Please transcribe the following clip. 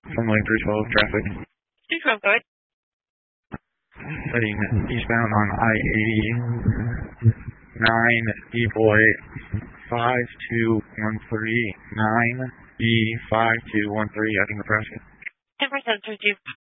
from lane 312 traffic. 312, go ahead. Heading eastbound on I-80, 9 E48 5213, 9 E5213, Acting Nebraska. 10% through 2.